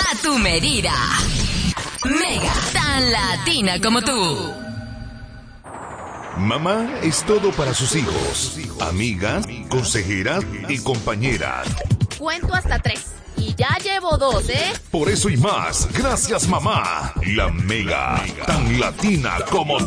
a tu medida. Mega, tan latina como tú. Mamá es todo para sus hijos, amigas, consejeras y compañeras. Cuento hasta 3 y ya llevo 2, ¿eh? Por eso y más, gracias mamá. La Mega, tan latina como tú.